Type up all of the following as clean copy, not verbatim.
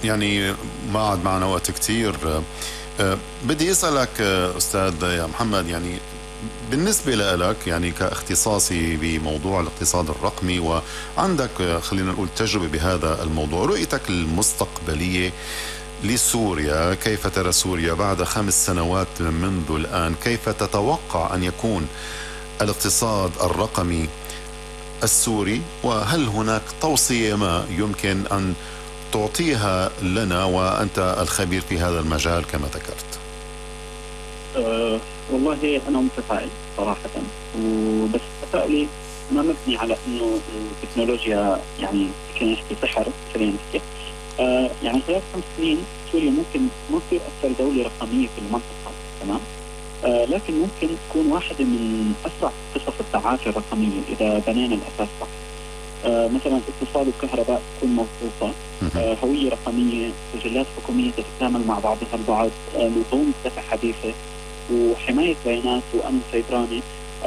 يعني ما عاد معنا وقت كتير. بدي أسألك أستاذ يا محمد، يعني بالنسبة لك يعني كاختصاصي بموضوع الاقتصاد الرقمي، وعندك خلينا نقول تجربة بهذا الموضوع، رؤيتك المستقبلية لسوريا، كيف ترى سوريا بعد 5 سنوات منذ الآن؟ كيف تتوقع أن يكون الاقتصاد الرقمي السوري؟ وهل هناك توصية ما يمكن أن تعطيها لنا وأنت الخبير في هذا المجال كما ذكرت؟ والله أنا متفائل صراحة، وبس تفائلي ما مبني على إنه التكنولوجيا يعني خلينا نحكي سحر، خلينا نحكي يعني خلال 5 سنين سوريا ممكن ما تصير أكثر دولة رقمية في المنطقة، تمام؟ لكن ممكن تكون واحدة من أسرع قصص التعافي الرقمية إذا بنينا الأساس صح. مثلا اقتصاد الكهرباء تكون مضبوطة، هوية رقمية، سجلات حكومية تتكامل مع بعضها البعض، نظم دفع حديثة، وحماية بيانات وأمن سيبراني.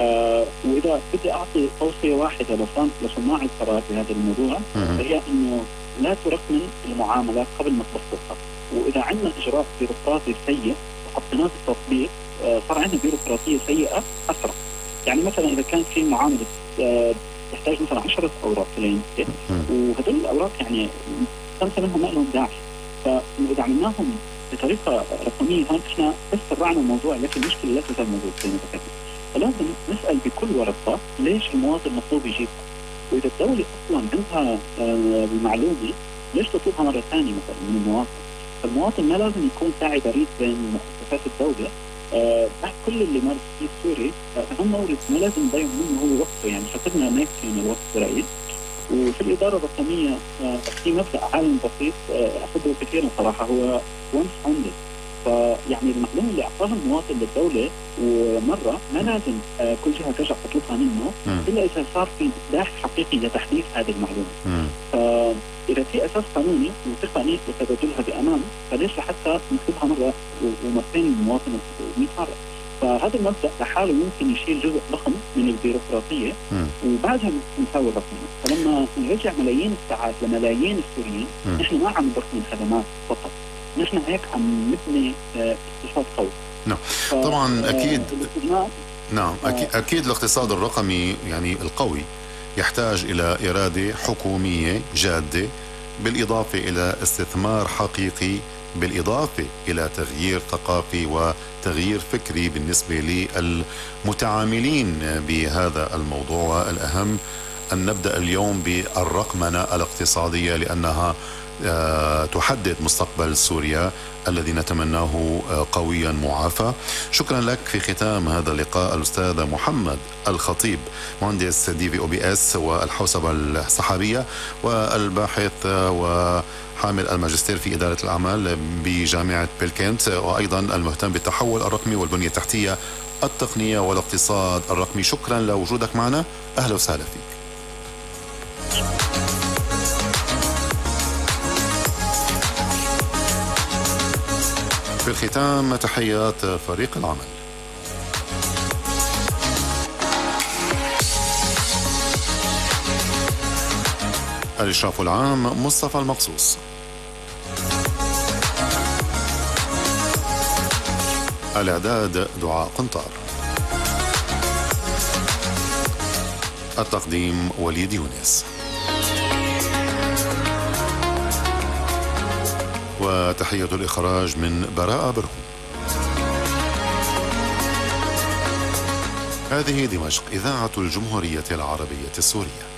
وإذا بدي أعطي توصية واحدة لصناع القرار في هذا الموضوع، هي إنه لا ترقمن المعاملات قبل ما تبسطها. وإذا عندنا إجراء بيروقراطي سيء وحطيناه في التطبيق، صار عندنا بيروقراطية سيئة أسرع. يعني مثلا إذا كان في معاملة تحتاج مثلا 10 أوراق وهدول الأوراق يعني 5 منهم ما لهم داعي، فإذا عملناهم بطريقة رقمية هون إحنا بس سرعنا الموضوع، لكن المشكلة لا تزال موجودة زي ما ذكرت. فلازم نسأل بكل ورقة ليش المواطن مطلوب يجيبها، وإذا الدولة أصلا عندها المعلومة ليش تطلبها مرة ثانية مثلا من المواطن. فالمواطن ما لازم يكون ساعي بريد بين مؤسسات الدولة. بعد كل اللي مر فيه السوري، أهم مورد ما لازم نضيع منه هو وقته، يعني حسبنا ماكسيموم الوقت برأيي. وفي الإدارة الرقمية في مبدأ عالم بسيط أحبه كثيرا صراحة، هو once funded. فيعني المعلومة اللي أعطاها المواطن للدولة ومرة ما لازم كل جهة ترجع تطلبها منه إلا إذا صار في إصلاح حقيقي لتحديث هذه المعلومة. فإذا في أساس قانوني وتقني وتبادلها بأمان، فليش لحتى نكتبها مرة ومرتين للمواطن 100 مرة؟ فهذا المبدأ لحاله ممكن يشيل جزء ضخم من البيروقراطية وبعدها نساوي الرقمنة. فلما نرجع ملايين الساعات لملايين السوريين، نحن ما عم نرقم الخدمات فقط، نحن هيك عم نبني اقتصاد قوي. نعم طبعا أكيد. نعم أكيد الاقتصاد الرقمي يعني القوي يحتاج إلى إرادة حكومية جادة، بالإضافة إلى استثمار حقيقي، بالإضافة إلى تغيير ثقافي وتغيير فكري بالنسبة للمتعاملين بهذا الموضوع. والأهم أن نبدأ اليوم بالرقمنة الاقتصادية، لأنها تحدد مستقبل سوريا الذي نتمناه قويا معافى. شكرا لك في ختام هذا اللقاء الأستاذ محمد الخطيب، مهندس DVOBS والحوسبة السحابية والباحث وحامل الماجستير في إدارة الأعمال بجامعة بلكنت، وأيضا المهتم بالتحول الرقمي والبنية التحتية التقنية والاقتصاد الرقمي. شكرا لوجودك معنا، أهلا وسهلا فيك. في الختام تحيات فريق العمل. الإشراف العام مصطفى المقصوص، الإعداد دعاء قنطار، التقديم وليد يونس، وتحية الإخراج من براءة برهوم. هذه دمشق، إذاعة الجمهورية العربية السورية.